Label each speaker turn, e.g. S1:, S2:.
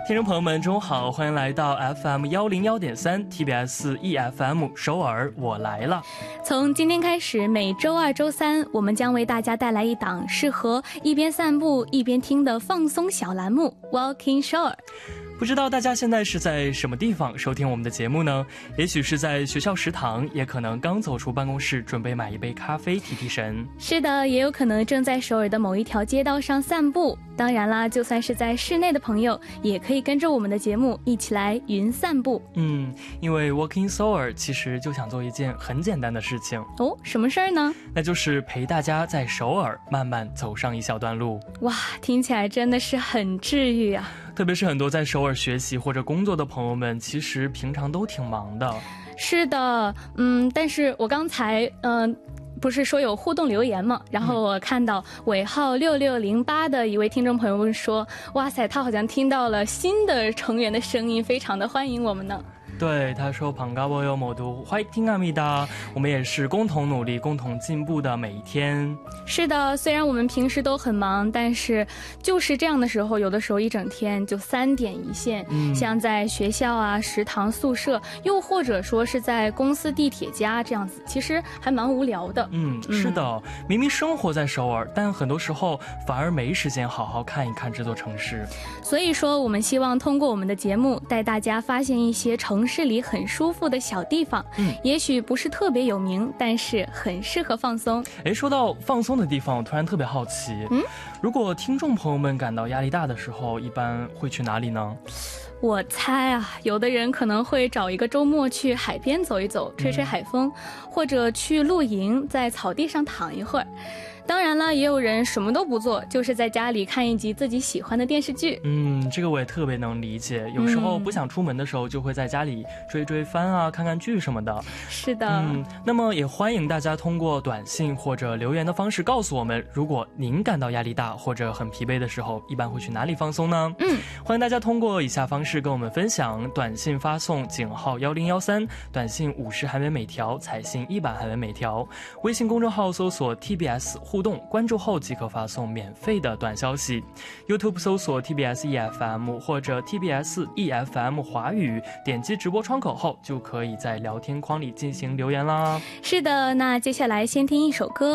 S1: 听众朋友们，中午好，欢迎来到 FM101.3 TBS EFM 首尔，我来了。
S2: 从今天开始，每周二、周三，我们将为大家带来一档适合一边散步一边听的放松小栏目 Walking Show。
S1: 不知道大家现在是在什么地方收听我们的节目呢？也许是在学校食堂，也可能刚走出办公室，准备买一杯咖啡提提神。
S2: 是的，也有可能正在首尔的某一条街道上散步。当然啦，就算是在室内的朋友，也可以跟着我们的节目一起来云散步。
S1: 因为 Walking Seoul 其实就想做一件很简单的事情。
S2: 哦，什么事儿呢？
S1: 那就是陪大家在首尔慢慢走上一小段路。
S2: 哇，听起来真的是很治愈啊。
S1: 特别是很多在首尔学习或者工作的朋友们，其实平常都挺忙的。
S2: 是的，但是我刚才不是说有互动留言吗？然后我看到尾号6608的一位听众朋友说，哇塞，他好像听到了新的成员的声音，非常的欢迎我们呢。
S1: 对，他说반가워요 모두 화이팅합니다，我们也是共同努力共同进步的每一天。
S2: 是的，虽然我们平时都很忙，但是就是这样的时候，有的时候一整天就3点一线，像在学校啊、食堂、宿舍，又或者说是在公司地铁家这样子，其实还蛮无聊的。
S1: 是的，明明生活在首尔，但很多时候反而没时间好好看一看这座城市。
S2: 所以说我们希望通过我们的节目带大家发现一些城市里很舒服的小地方，也许不是特别有名，但是很适合放松。
S1: 说到放松的地方，我突然特别好奇，如果听众朋友们感到压力大的时候，一般会去哪里呢？
S2: 我猜啊，有的人可能会找一个周末去海边走一走，吹吹海风，或者去露营，在草地上躺一会儿。当然了，也有人什么都不做，就是在家里看一集自己喜欢的电视剧。
S1: 这个我也特别能理解，有时候不想出门的时候，就会在家里追追番啊，看看剧什么的。
S2: 是的，
S1: 那么也欢迎大家通过短信或者留言的方式告诉我们，如果您感到压力大或者很疲惫的时候，一般会去哪里放松呢？欢迎大家通过以下方式跟我们分享：短信发送井号1013，短信50韩元每条，彩信100韩元每条。微信公众号搜索 TBS互动，关注后即可发送免费的短消息。 YouTube 搜索 TBS EFM 或者 TBS EFM 华语，点击直播窗口后就可以在聊天框里进行留言啦。
S2: 是的，那接下来先听一首歌。